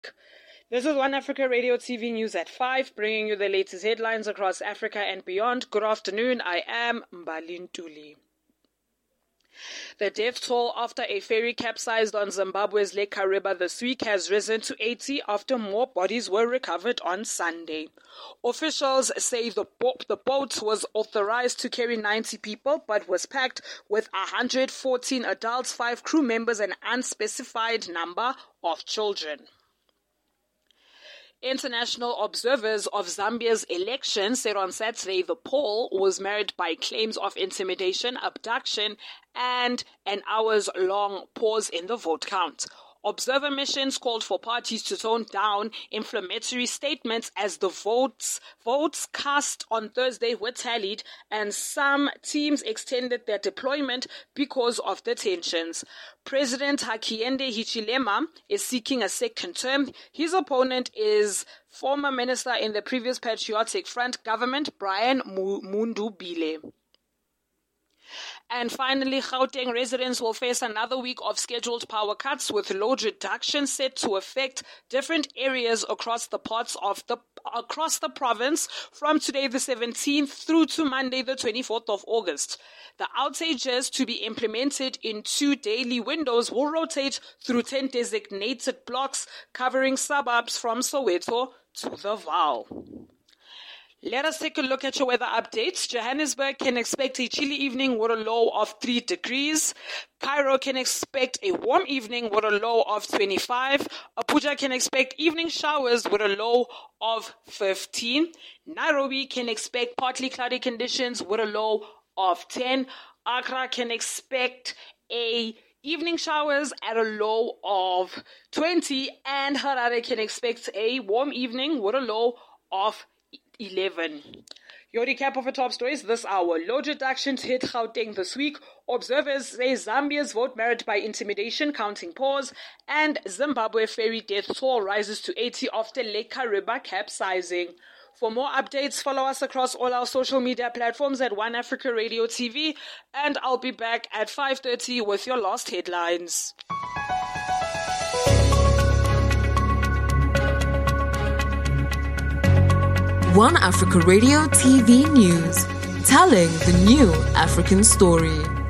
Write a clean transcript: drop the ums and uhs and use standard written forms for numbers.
This is One Africa Radio TV News at 5, bringing you the latest headlines across Africa and beyond. Good afternoon, I am Mbali Ntuli. The death toll after a ferry capsized on Zimbabwe's Lake Kariba this week has risen to 80 after more bodies were recovered on Sunday. Officials say the boat was authorized to carry 90 people but was packed with 114 adults, 5 crew members, and an unspecified number of children. International observers of Zambia's election said on Saturday the poll was marred by claims of intimidation, abduction, and an hours-long pause in the vote count. Observer missions called for parties to tone down inflammatory statements as the votes cast on Thursday were tallied, and some teams extended their deployment because of the tensions. President Hakainde Hichilema is seeking a second term. His opponent is former minister in the previous Patriotic Front government, Brian Mundubile. And finally, Gauteng residents will face another week of scheduled power cuts, with load reduction set to affect different areas across the province from today the 17th through to Monday the 24th of August. The outages, to be implemented in 2 daily windows, will rotate through 10 designated blocks covering suburbs from Soweto to the Vaal. Let us take a look at your weather updates. Johannesburg can expect a chilly evening with a low of 3 degrees. Cairo can expect a warm evening with a low of 25. Abuja can expect evening showers with a low of 15. Nairobi can expect partly cloudy conditions with a low of 10. Accra can expect evening showers at a low of 20. And Harare can expect a warm evening with a low of 11. Your recap of the top stories this hour. Load reductions hit Gauteng this week. Observers say Zambia's vote marred by intimidation, counting pause. And Zimbabwe ferry death toll rises to 80 after Lake Kariba capsizing. For more updates, follow us across all our social media platforms at One Africa Radio TV. And I'll be back at 5:30 with your last headlines. One Africa Radio TV News, telling the new African story.